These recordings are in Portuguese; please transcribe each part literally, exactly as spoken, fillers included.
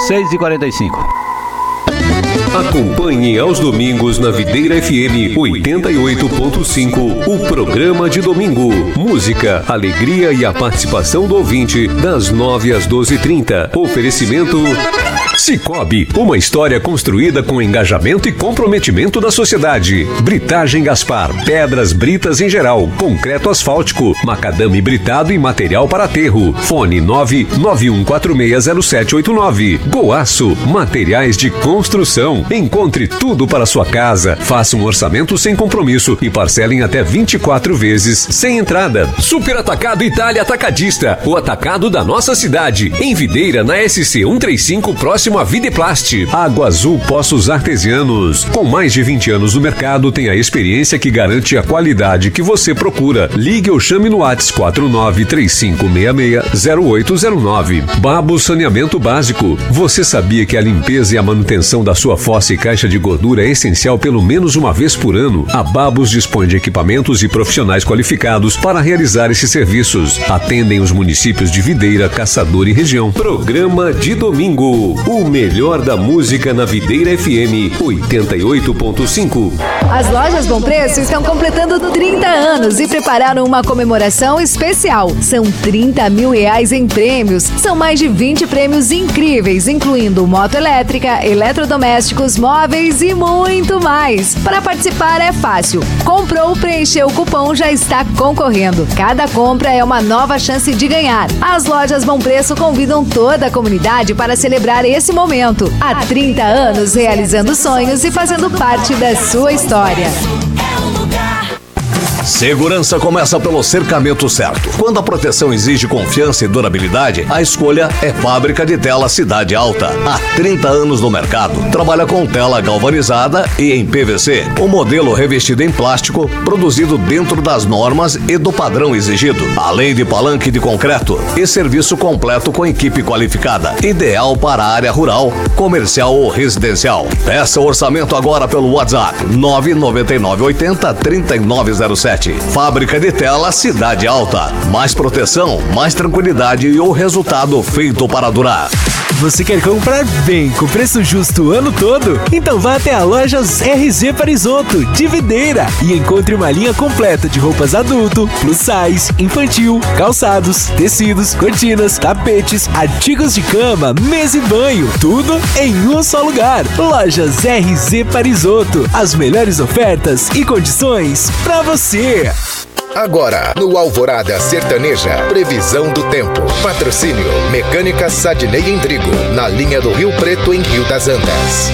seis e quarenta e cinco. Acompanhe aos domingos na Videira F M oitenta e oito ponto cinco o programa de domingo. Música, alegria e a participação do ouvinte das nove às doze e trinta. Oferecimento Cicobi, uma história construída com engajamento e comprometimento da sociedade. Britagem Gaspar, pedras britas em geral, concreto asfáltico, macadame britado e material para aterro. Fone nove nove um quatro seis zero sete oito nove. Goaço, materiais de construção. Encontre tudo para sua casa. Faça um orçamento sem compromisso e parcele em até vinte e quatro vezes sem entrada. Super Atacado Itália Atacadista, o atacado da nossa cidade. Em Videira, na S C cento e trinta e cinco, próximo a Videplast. Água Azul Poços Artesianos. Com mais de vinte anos no mercado, tem a experiência que garante a qualidade que você procura. Ligue ou chame no WhatsApp quatro nove três cinco seis seis zero oito zero nove. Babo Saneamento Básico. Você sabia que a limpeza e a manutenção da sua fossa e caixa de gordura é essencial pelo menos uma vez por ano? A Babos dispõe de equipamentos e profissionais qualificados para realizar esses serviços. Atendem os municípios de Videira, Caçador e região. Programa de domingo. O melhor da música na Videira F M oitenta e oito ponto cinco. As lojas Bom Preço estão completando trinta anos e prepararam uma comemoração especial. São trinta mil reais em prêmios. São mais de vinte prêmios incríveis, incluindo moto elétrica, eletrodomésticos, móveis e muito mais. Para participar é fácil. Comprou, preencheu o cupom, já está concorrendo. Cada compra é uma nova chance de ganhar. As lojas Bom Preço convidam toda a comunidade para celebrar esse momento. Há trinta anos realizando sonhos e fazendo parte da sua história. Segurança começa pelo cercamento certo. Quando a proteção exige confiança e durabilidade, a escolha é Fábrica de Tela Cidade Alta. Há trinta anos no mercado. Trabalha com tela galvanizada e em P V C. O modelo revestido em plástico, produzido dentro das normas e do padrão exigido. Além de palanque de concreto e serviço completo com equipe qualificada. Ideal para a área rural, comercial ou residencial. Peça o orçamento agora pelo WhatsApp nove nove nove oito zero três nove zero sete. Fábrica de Tela Cidade Alta. Mais proteção, mais tranquilidade e o resultado feito para durar. Você quer comprar bem com preço justo o ano todo? Então vá até a Lojas R Z Parisotto, de Videira, e encontre uma linha completa de roupas adulto, plus size, infantil, calçados, tecidos, cortinas, tapetes, artigos de cama, mesa e banho, tudo em um só lugar. Lojas R Z Parisotto, as melhores ofertas e condições para você. Agora, no Alvorada Sertaneja, previsão do tempo. Patrocínio Mecânica Sadney em Trigo, na linha do Rio Preto em Rio das Andas.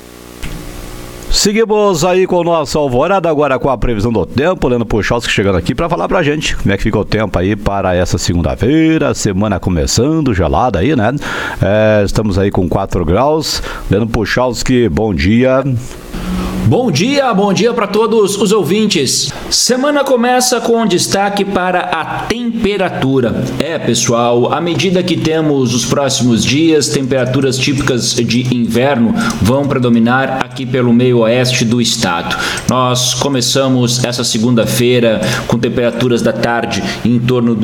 Seguimos aí com o nosso Alvorada, agora com a previsão do tempo. Leandro Puchalski chegando aqui para falar pra gente como é que fica o tempo aí para essa segunda-feira, semana começando, gelada aí, né? É, estamos aí com quatro graus. Leandro Puchalski, bom dia. Bom dia, bom dia para todos os ouvintes. Semana começa com destaque para a temperatura. É, pessoal, à medida que temos os próximos dias, temperaturas típicas de inverno vão predominar aqui pelo meio oeste do estado. Nós começamos essa segunda-feira com temperaturas da tarde em torno do